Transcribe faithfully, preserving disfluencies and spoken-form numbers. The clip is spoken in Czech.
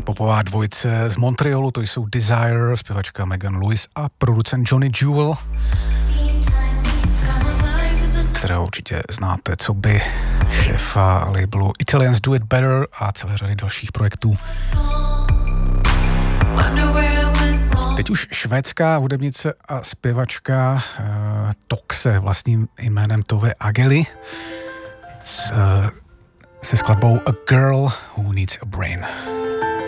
popová dvojice z Montrealu, to jsou Desire, zpěvačka Megan Lewis a producent Johnny Jewel, kterého určitě znáte, co by šéfa labelu Italians Do It Better a celé řady dalších projektů. Teď už švédská hudebnice a zpěvačka uh, Toxe vlastním jménem Tove Ageli s, uh, se skladbou A Girl Who Needs a Brain.